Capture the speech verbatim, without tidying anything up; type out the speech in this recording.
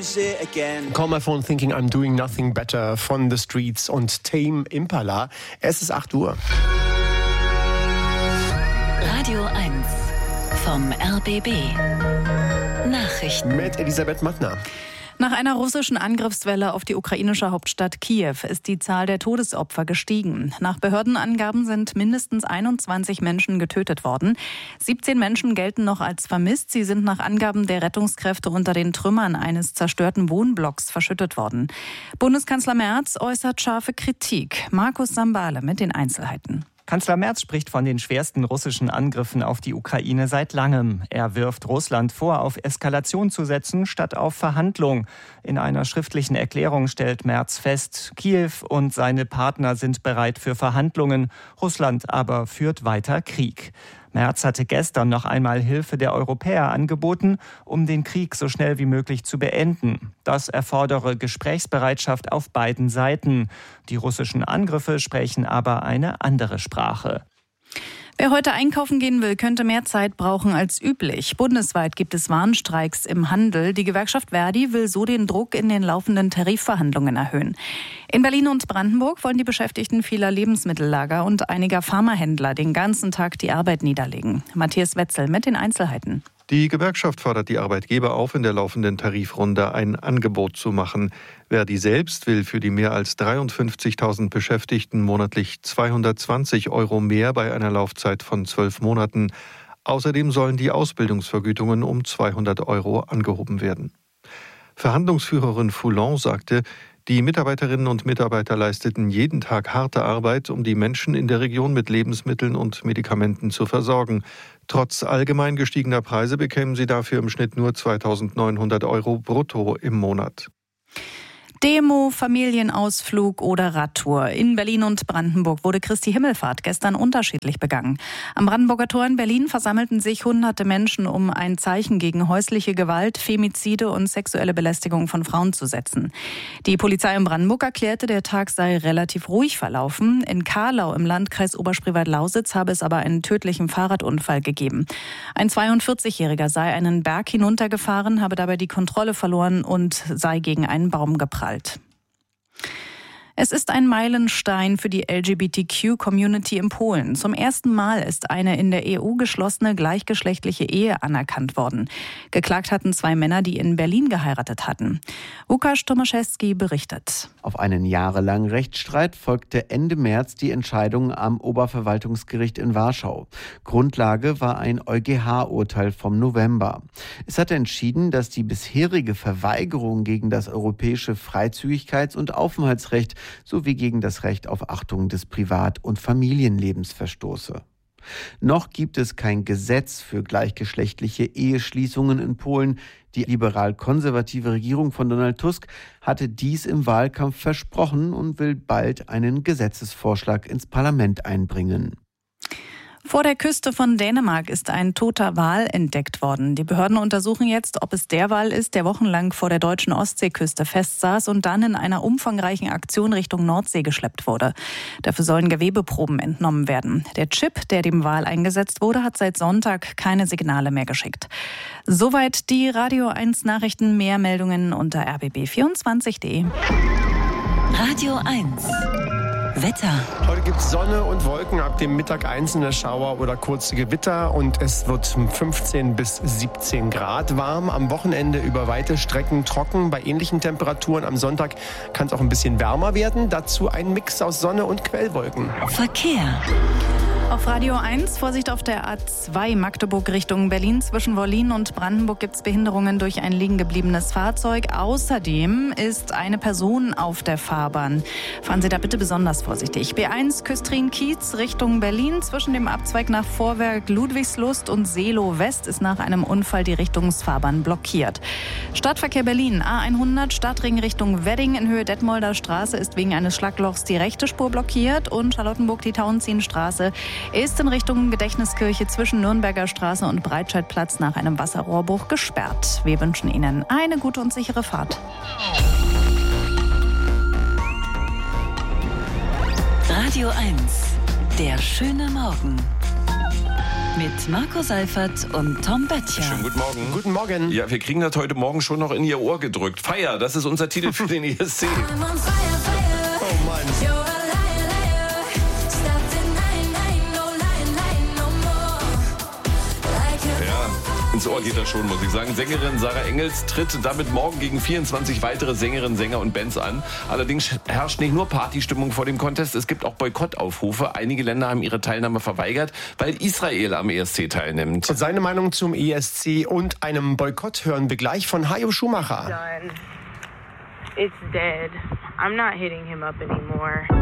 lose it again. Call my phone thinking I'm doing nothing better von The Streets und Tame Impala. Es ist acht Uhr. Radio eins vom R B B. Nachrichten mit Elisabeth Mattner. Nach einer russischen Angriffswelle auf die ukrainische Hauptstadt Kiew ist die Zahl der Todesopfer gestiegen. Nach Behördenangaben sind mindestens einundzwanzig Menschen getötet worden. siebzehn Menschen gelten noch als vermisst. Sie sind nach Angaben der Rettungskräfte unter den Trümmern eines zerstörten Wohnblocks verschüttet worden. Bundeskanzler Merz äußert scharfe Kritik. Markus Sambale mit den Einzelheiten. Kanzler Merz spricht von den schwersten russischen Angriffen auf die Ukraine seit langem. Er wirft Russland vor, auf Eskalation zu setzen, statt auf Verhandlung. In einer schriftlichen Erklärung stellt Merz fest, Kiew und seine Partner sind bereit für Verhandlungen, Russland aber führt weiter Krieg. Merz hatte gestern noch einmal Hilfe der Europäer angeboten, um den Krieg so schnell wie möglich zu beenden. Das erfordere Gesprächsbereitschaft auf beiden Seiten. Die russischen Angriffe sprechen aber eine andere Sprache. Wer heute einkaufen gehen will, könnte mehr Zeit brauchen als üblich. Bundesweit gibt es Warnstreiks im Handel. Die Gewerkschaft Verdi will so den Druck in den laufenden Tarifverhandlungen erhöhen. In Berlin und Brandenburg wollen die Beschäftigten vieler Lebensmittellager und einiger Pharmahändler den ganzen Tag die Arbeit niederlegen. Matthias Wetzel mit den Einzelheiten. Die Gewerkschaft fordert die Arbeitgeber auf, in der laufenden Tarifrunde ein Angebot zu machen. Verdi selbst will für die mehr als dreiundfünfzigtausend Beschäftigten monatlich zweihundertzwanzig Euro mehr bei einer Laufzeit von zwölf Monaten. Außerdem sollen die Ausbildungsvergütungen um zweihundert Euro angehoben werden. Verhandlungsführerin Foulon sagte, die Mitarbeiterinnen und Mitarbeiter leisteten jeden Tag harte Arbeit, um die Menschen in der Region mit Lebensmitteln und Medikamenten zu versorgen. Trotz allgemein gestiegener Preise bekämen sie dafür im Schnitt nur zweitausendneunhundert Euro brutto im Monat. Demo, Familienausflug oder Radtour. In Berlin und Brandenburg wurde Christi Himmelfahrt gestern unterschiedlich begangen. Am Brandenburger Tor in Berlin versammelten sich hunderte Menschen, um ein Zeichen gegen häusliche Gewalt, Femizide und sexuelle Belästigung von Frauen zu setzen. Die Polizei in Brandenburg erklärte, der Tag sei relativ ruhig verlaufen. In Carlau im Landkreis Oberspreewald-Lausitz habe es aber einen tödlichen Fahrradunfall gegeben. Ein zweiundvierzigjähriger sei einen Berg hinuntergefahren, habe dabei die Kontrolle verloren und sei gegen einen Baum geprallt. Es ist ein Meilenstein für die L G B T Q-Community in Polen. Zum ersten Mal ist eine in der E U geschlossene gleichgeschlechtliche Ehe anerkannt worden. Geklagt hatten zwei Männer, die in Berlin geheiratet hatten. Łukasz Tomaszewski berichtet. Auf einen jahrelangen Rechtsstreit folgte Ende März die Entscheidung am Oberverwaltungsgericht in Warschau. Grundlage war ein EuGH Urteil vom November. Es hatte entschieden, dass die bisherige Verweigerung gegen das europäische Freizügigkeits- und Aufenthaltsrecht sowie gegen das Recht auf Achtung des Privat- und Familienlebens verstoße. Noch gibt es kein Gesetz für gleichgeschlechtliche Eheschließungen in Polen. Die liberal-konservative Regierung von Donald Tusk hatte dies im Wahlkampf versprochen und will bald einen Gesetzesvorschlag ins Parlament einbringen. Vor der Küste von Dänemark ist ein toter Wal entdeckt worden. Die Behörden untersuchen jetzt, ob es der Wal ist, der wochenlang vor der deutschen Ostseeküste festsaß und dann in einer umfangreichen Aktion Richtung Nordsee geschleppt wurde. Dafür sollen Gewebeproben entnommen werden. Der Chip, der dem Wal eingesetzt wurde, hat seit Sonntag keine Signale mehr geschickt. Soweit die Radio eins Nachrichten. Mehr Meldungen unter r b b vierundzwanzig punkt d e. Radio eins Wetter. Heute gibt es Sonne und Wolken, ab dem Mittag einzelne Schauer oder kurze Gewitter und es wird fünfzehn bis siebzehn Grad warm. Am Wochenende über weite Strecken trocken, bei ähnlichen Temperaturen. Am Sonntag kann es auch ein bisschen wärmer werden. Dazu ein Mix aus Sonne und Quellwolken. Verkehr. Auf Radio eins, Vorsicht auf der A zwei Magdeburg Richtung Berlin. Zwischen Wollin und Brandenburg gibt es Behinderungen durch ein liegen gebliebenes Fahrzeug. Außerdem ist eine Person auf der Fahrbahn. Fahren Sie da bitte besonders vorsichtig. B eins Küstrin-Kiez Richtung Berlin. Zwischen dem Abzweig nach Vorwerk Ludwigslust und Seelow West ist nach einem Unfall die Richtungsfahrbahn blockiert. Stadtverkehr Berlin A hundert Stadtring Richtung Wedding in Höhe Detmolder Straße ist wegen eines Schlaglochs die rechte Spur blockiert und Charlottenburg die Tauentzienstraße ist in Richtung Gedächtniskirche zwischen Nürnberger Straße und Breitscheidplatz nach einem Wasserrohrbruch gesperrt. Wir wünschen Ihnen eine gute und sichere Fahrt. Radio eins, der schöne Morgen. Mit Marco Seifert und Tom Böttcher. Schönen guten Morgen. Guten Morgen. Ja, wir kriegen das heute Morgen schon noch in Ihr Ohr gedrückt. Feier, das ist unser Titel für den E S C. Oh Mann. Ins Ohr geht das schon, muss ich sagen. Sängerin Sarah Engels tritt damit morgen gegen vierundzwanzig weitere Sängerinnen, Sänger und Bands an. Allerdings herrscht nicht nur Partystimmung vor dem Contest, es gibt auch Boykottaufrufe. Einige Länder haben ihre Teilnahme verweigert, weil Israel am E S C teilnimmt. Und seine Meinung zum E S C und einem Boykott hören wir gleich von Hajo Schumacher. Done. It's dead. I'm not hitting him up anymore.